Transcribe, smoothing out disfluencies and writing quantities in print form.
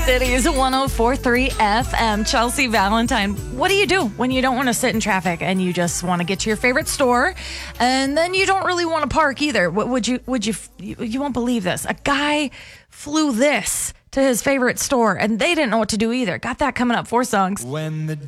City's 104.3 FM. Chelsea Valentine. What do you do when you don't want to sit in traffic and you just want to get to your favorite store, and then you don't really want to park either? What would you won't believe this. A guy flew this to his favorite store, and they didn't know what to do either. Got that coming up. 4 songs. When the